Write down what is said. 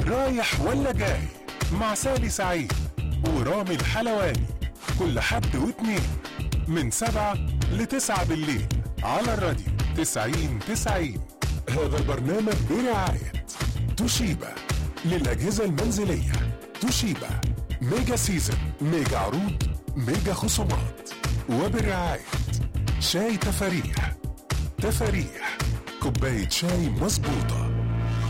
رايح ولا جاي مع سالي سعيد ورامي الحلواني كل حد واثنين من 7 ل9 بالليل على الراديو 90-90. هذا البرنامج برعاية توشيبا للأجهزة المنزلية. توشيبا ميجا سيزن، ميجا عروض، ميجا خصومات. وبرعاية شاي تفاريح. تفاريح كوباية شاي مظبوطة.